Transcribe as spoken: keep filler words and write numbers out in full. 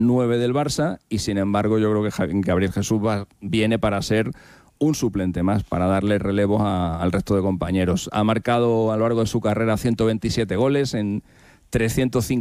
nueve del Barça, y sin embargo yo creo que Gabriel Jesús va, viene para ser un suplente más, para darle relevos a, al resto de compañeros. Ha marcado a lo largo de su carrera ciento veintisiete goles en trescientos cinco